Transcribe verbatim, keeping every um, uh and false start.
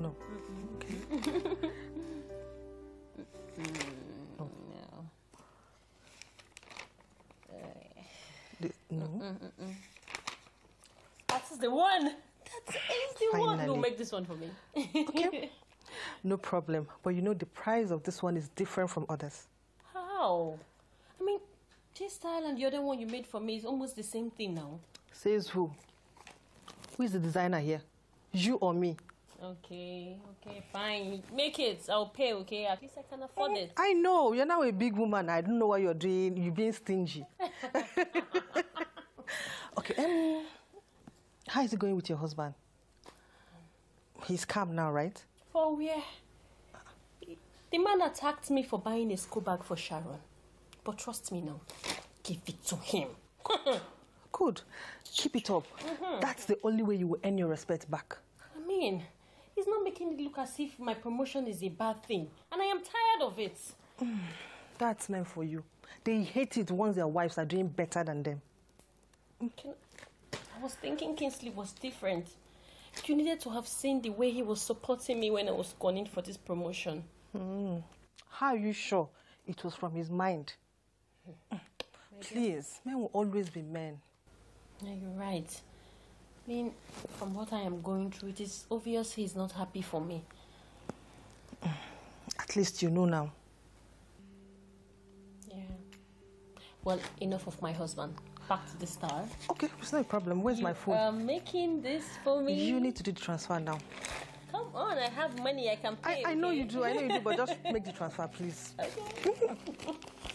No. Mm-mm. Okay. Mm, no. No. Uh, The, no. mm, mm, mm. That's the one. That's the Finally. one. No, make this one for me. Okay. No problem. But you know the price of this one is different from others. How? I mean, this style and the other one you made for me is almost the same thing now. Says who? Who is the designer here? You or me? Okay, okay, fine. Make it. I'll pay, okay? At least I can afford it. I know. You're now a big woman. I don't know what you're doing. You're being stingy. Okay, um, how is it going with your husband? He's calm now, right? For where? The man attacked me for buying a school bag for Sharon. But trust me now, give it to him. Good. Keep it up. Mm-hmm. That's the only way you will earn your respect back. I mean, he's not making it look as if my promotion is a bad thing. And I am tired of it. Mm, that's meant for you. They hate it once their wives are doing better than them. Can, I was thinking Kingsley was different. You needed to have seen the way he was supporting me when I was gunning for this promotion. Mm. How are you sure it was from his mind? Please, men will always be men. Yeah, you're right. I mean, from what I am going through, it is obvious he's not happy for me. At least you know now. Yeah. Well, enough of my husband. Back to the star. Okay, it's not a problem. Where's you my phone? You are making this for me. You need to do the transfer now. Come on, I have money I can pay. I, I know okay? you do, I know you do, but just make the transfer, please. Okay.